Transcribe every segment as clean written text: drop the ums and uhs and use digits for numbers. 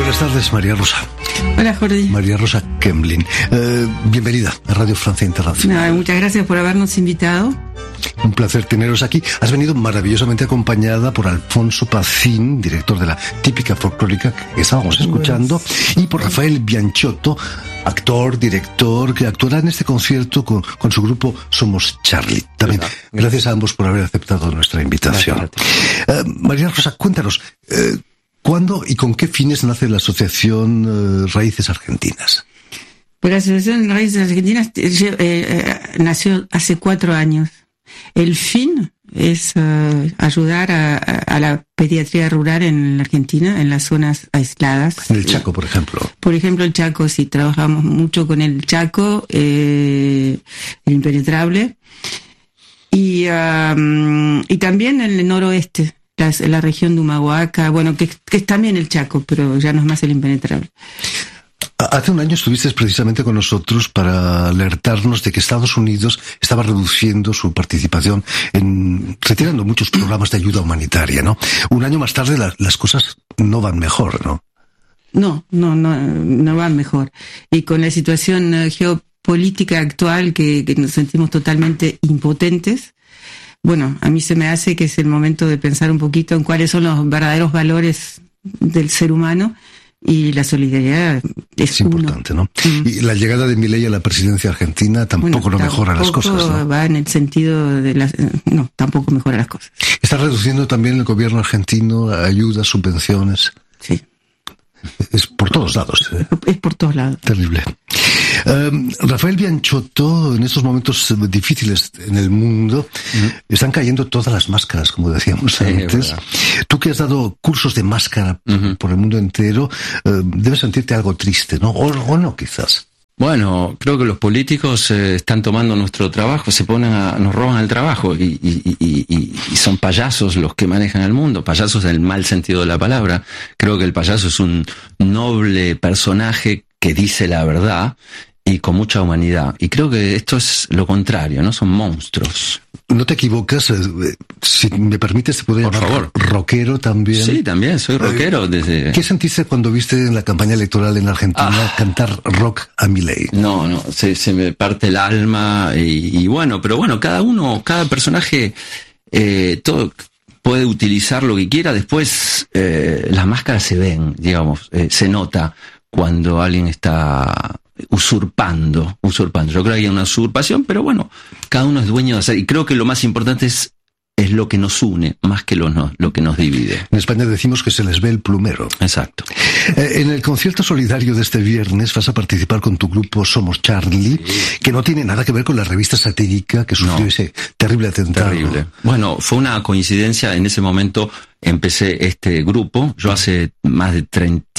Buenas tardes, María Rosa. Hola, Jordi. María Rosa Kemblin. Bienvenida a Radio Francia Internacional. Muchas gracias por habernos invitado. Un placer teneros aquí. Has venido maravillosamente acompañada por Alfonso Pacín, director de la típica folclórica que estábamos escuchando, y por Rafael Bianchotto, actor, director, que actuará en este concierto con su grupo Somos Charlie. También, gracias a ambos por haber aceptado nuestra invitación. María Rosa, cuéntanos, ¿cuándo y con qué fines nace la Asociación Raíces Argentinas? Pues la Asociación Raíces Argentinas nació hace 4 años. El fin es ayudar a la pediatría rural en la Argentina, en las zonas aisladas. En el Chaco, por ejemplo. Por ejemplo, el Chaco, sí, trabajamos mucho con el Chaco, el impenetrable, y también en el noroeste, la región de Humahuaca, bueno, que es también el Chaco, pero ya no es más el impenetrable. Hace un año estuviste precisamente con nosotros para alertarnos de que Estados Unidos estaba reduciendo su participación retirando muchos programas de ayuda humanitaria, ¿no? Un año más tarde las cosas no van mejor, ¿no? No van mejor. Y con la situación geopolítica actual que nos sentimos totalmente impotentes, bueno, a mí se me hace que es el momento de pensar un poquito en cuáles son los verdaderos valores del ser humano. Y la solidaridad es importante, ¿no? Y la llegada de Milei a la presidencia argentina tampoco mejora las cosas, ¿no? Va en el sentido de tampoco mejora las cosas. ¿Está reduciendo también el gobierno argentino ayudas, subvenciones? Sí. Es por todos lados. Es por todos lados. Terrible. Rafael Bianchotto, en estos momentos difíciles en el mundo, están cayendo todas las máscaras, como decíamos antes. Tú que has dado cursos de máscara por el mundo entero, debes sentirte algo triste, ¿no? O no, quizás. Bueno, creo que los políticos están tomando nuestro trabajo, nos roban el trabajo y son payasos los que manejan el mundo, payasos en el mal sentido de la palabra. Creo que el payaso es un noble personaje que dice la verdad y con mucha humanidad. Y creo que esto es lo contrario, ¿no? Son monstruos. No te equivocas, si me permites te puedo llamar, por favor, rockero también. Sí, también, soy rockero desde... ¿Qué sentiste cuando viste en la campaña electoral en Argentina cantar rock a Milei? No, se me parte el alma y bueno, pero bueno, cada personaje, todo puede utilizar lo que quiera, después las máscaras se ven, digamos, se nota cuando alguien está usurpando. Yo creo que hay una usurpación, pero bueno, cada uno es dueño de hacer, y creo que lo más importante es lo que nos une, más que lo que nos divide. En España decimos que se les ve el plumero. Exacto. En el concierto solidario de este viernes vas a participar con tu grupo Somos Charlie, que no tiene nada que ver con la revista satírica que sufrió ese terrible atentado. Terrible. Bueno, fue una coincidencia, en ese momento empecé este grupo, yo hace más de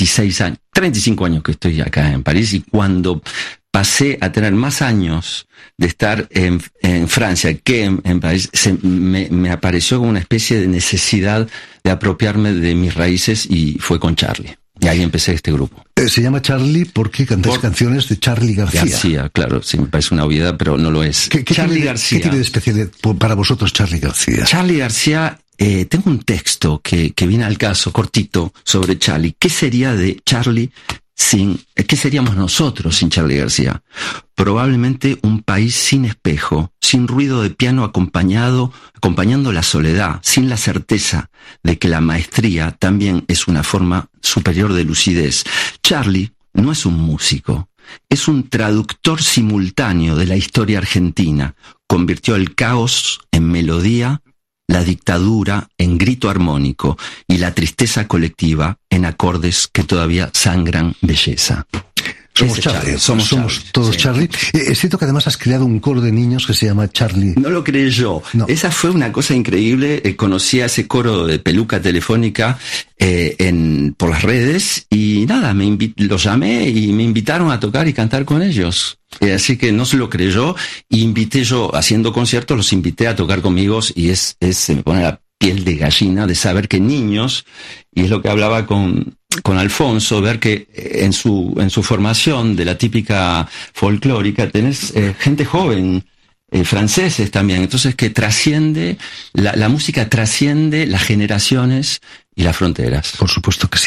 35 años que estoy acá en París, y cuando pasé a tener más años de estar en Francia que en París, me apareció como una especie de necesidad de apropiarme de mis raíces, y fue con Charlie. Y ahí empecé este grupo. Se llama Charlie porque cantáis canciones de Charly García. García, claro, sí, me parece una obviedad, pero no lo es. Charly García. ¿Qué tiene de especial para vosotros Charly García? Charly García, tengo un texto que viene al caso, cortito, sobre Charlie. ¿Qué sería de Charlie qué seríamos nosotros sin Charly García? Probablemente un país sin espejo, sin ruido de piano acompañando la soledad, sin la certeza de que la maestría también es una forma superior de lucidez. Charlie no es un músico, es un traductor simultáneo de la historia argentina. Convirtió el caos en melodía, la dictadura en grito armónico y la tristeza colectiva en acordes que todavía sangran belleza. Somos Charlie, somos todos sí. Charlie. Es cierto que además has creado un coro de niños que se llama Charlie. No lo creé yo. No. Esa fue una cosa increíble. Conocí a ese coro de peluca telefónica por las redes y nada, los llamé y me invitaron a tocar y cantar con ellos. Así que no se lo creyó, y invité yo, haciendo conciertos, los invité a tocar conmigo, y se me pone la piel de gallina de saber que niños, y es lo que hablaba con Alfonso, ver que en su formación de la típica folclórica tenés gente joven, franceses también, entonces que trasciende, la música trasciende las generaciones y las fronteras. Por supuesto que sí.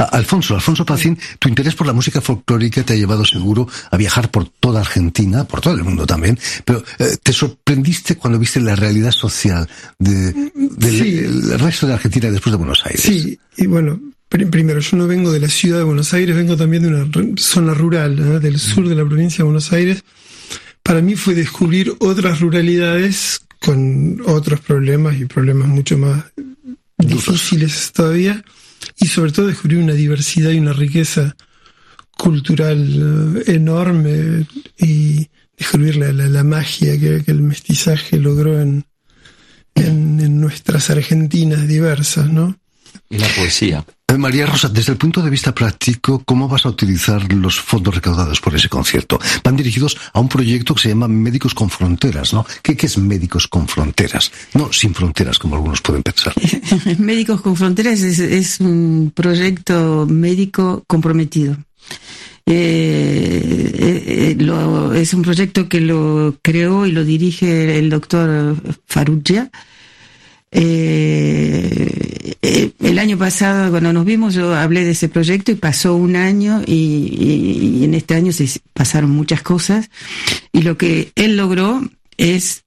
Alfonso Pacín, tu interés por la música folclórica te ha llevado seguro a viajar por toda Argentina, por todo el mundo también, pero ¿te sorprendiste cuando viste la realidad social del resto de Argentina después de Buenos Aires? Sí, y bueno, primero, yo no vengo de la ciudad de Buenos Aires, vengo también de una zona rural, ¿no? Del sur de la provincia de Buenos Aires. Para mí fue descubrir otras ruralidades con otros problemas y problemas mucho más difíciles todavía, y sobre todo descubrir una diversidad y una riqueza cultural enorme, y descubrir la magia que el mestizaje logró en nuestras Argentinas diversas, ¿no? Y la poesía. María Rosa, desde el punto de vista práctico, ¿cómo vas a utilizar los fondos recaudados por ese concierto? Van dirigidos a un proyecto que se llama Médicos con Fronteras, ¿no? ¿Qué es Médicos con Fronteras? No sin fronteras, como algunos pueden pensar. Médicos con Fronteras es un proyecto médico comprometido. Es un proyecto que lo creó y lo dirige el doctor Farrugia. El año pasado, cuando nos vimos, yo hablé de ese proyecto y pasó un año y en este año se pasaron muchas cosas, y lo que él logró es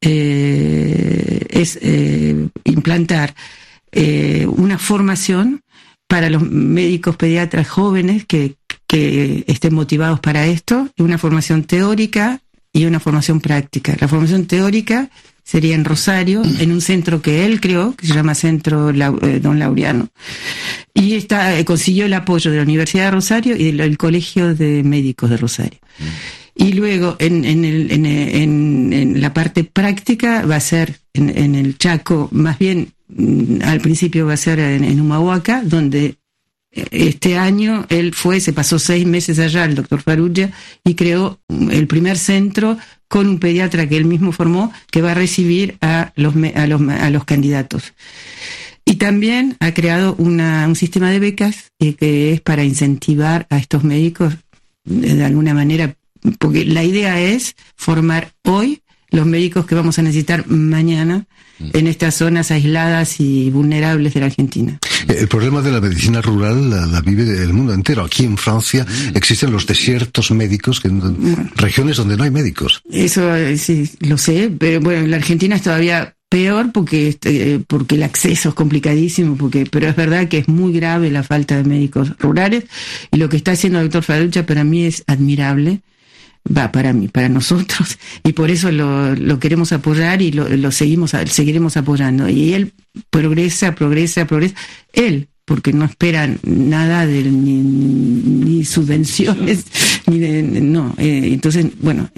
implantar una formación para los médicos pediatras jóvenes que estén motivados para esto, una formación teórica y una formación práctica. La formación teórica sería en Rosario, en un centro que él creó, que se llama Centro Don Laureano. Y consiguió el apoyo de la Universidad de Rosario y del Colegio de Médicos de Rosario. Y luego, en la parte práctica, va a ser en el Chaco, más bien, al principio va a ser en Humahuaca, donde este año él se pasó 6 meses allá, el doctor Farrugia, y creó el primer centro con un pediatra que él mismo formó, que va a recibir a los candidatos. Y también ha creado un sistema de becas que es para incentivar a estos médicos de alguna manera, porque la idea es formar hoy los médicos que vamos a necesitar mañana en estas zonas aisladas y vulnerables de la Argentina. El problema de la medicina rural la vive el mundo entero. Aquí en Francia existen los desiertos médicos, regiones donde no hay médicos. Eso sí, lo sé, pero bueno, en la Argentina es todavía peor porque el acceso es complicadísimo, pero es verdad que es muy grave la falta de médicos rurales, y lo que está haciendo el doctor Farrugia para mí es admirable. Para nosotros, y por eso lo queremos apoyar y seguiremos apoyando. Y él progresa. Él, porque no espera nada ni subvenciones, entonces, bueno,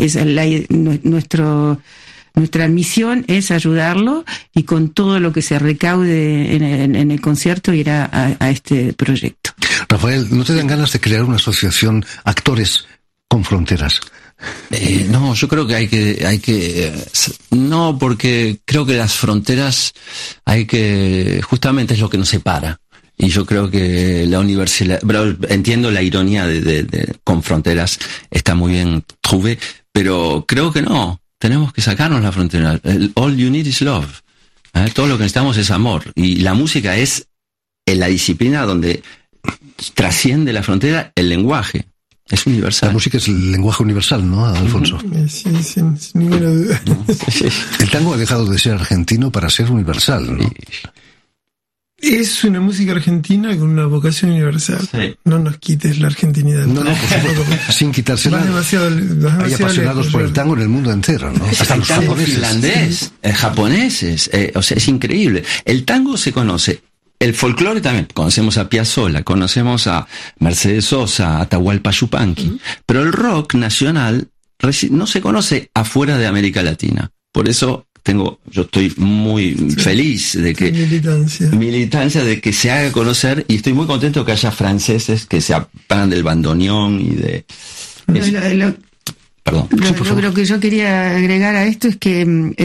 nuestra misión es ayudarlo, y con todo lo que se recaude en el concierto irá a este proyecto. Rafael, ¿no te dan ganas de crear una asociación Actores con Fronteras? No, yo creo que hay que no, porque creo que las fronteras justamente es lo que nos separa, y yo creo que la universidad, pero entiendo la ironía de con fronteras, está muy bien trouvé, pero creo que no, tenemos que sacarnos la frontera. All you need is love. Todo lo que necesitamos es amor, y la música es la disciplina donde trasciende la frontera el lenguaje. Es universal. La música es el lenguaje universal, ¿no, Alfonso? Sí, sin ninguna duda. El tango ha dejado de ser argentino para ser universal, ¿no? Es una música argentina con una vocación universal. Sí. No nos quites la argentinidad. No, sin quitársela. Hay apasionados por el tango en el mundo entero, ¿no? Hasta los japoneses. Finlandés, japoneses, o sea, es increíble. El tango se conoce. El folclore también, conocemos a Piazzolla, conocemos a Mercedes Sosa, a Atahualpa Yupanqui, pero el rock nacional no se conoce afuera de América Latina. Por eso yo estoy muy feliz de que militancia de que se haga conocer, y estoy muy contento que haya franceses que se apagan del bandoneón y de... Perdón. Lo que yo quería agregar a esto es que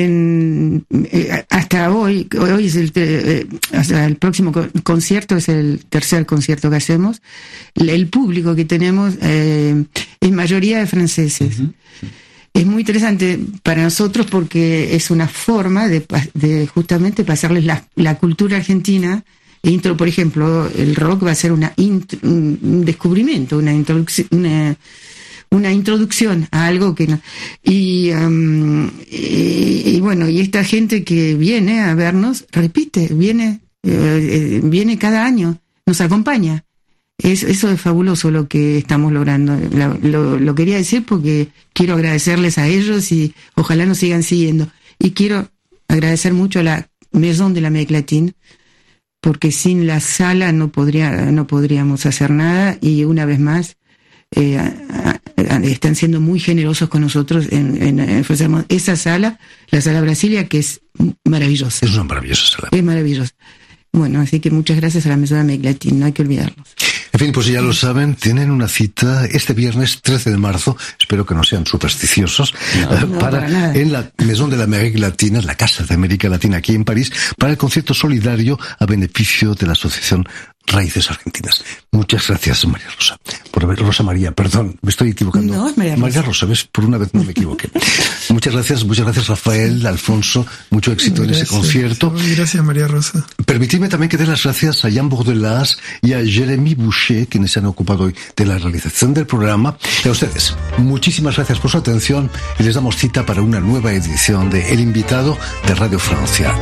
hasta hoy es hasta el próximo concierto, es el tercer concierto que hacemos, el público que tenemos es mayoría de franceses. Uh-huh. Es muy interesante para nosotros porque es una forma de justamente pasarles la cultura argentina Por ejemplo, el rock va a ser un descubrimiento, una introducción a algo que no. Y bueno, y esta gente que viene a vernos, repite, viene cada año, nos acompaña. Eso es fabuloso lo que estamos logrando. Lo quería decir porque quiero agradecerles a ellos y ojalá nos sigan siguiendo. Y quiero agradecer mucho a la Maison de l'Amérique Latine, porque sin la sala no podríamos hacer nada, y una vez más están siendo muy generosos con nosotros en esa sala, la Sala Brasilia, que es maravillosa. Es una maravillosa sala. Es maravillosa. Bueno, así que muchas gracias a la Maison de l'Amérique Latine, no hay que olvidarlos. En fin, pues ya lo saben, tienen una cita este viernes 13 de marzo, espero que no sean supersticiosos, en la Maison de l'Amérique Latine, la Casa de América Latina aquí en París, para el concierto solidario a beneficio de la Asociación Raíces Argentinas. Muchas gracias, María Rosa. Rosa María, perdón, me estoy equivocando. No, es María Rosa, ves, por una vez no me equivoqué. Muchas gracias, Rafael, Alfonso, mucho éxito en ese concierto. Gracias, María Rosa. Permitidme también que dé las gracias a Jan Bordelas y a Jeremy Boucher, quienes se han ocupado hoy de la realización del programa. Y a ustedes, muchísimas gracias por su atención y les damos cita para una nueva edición de El Invitado de Radio Francia.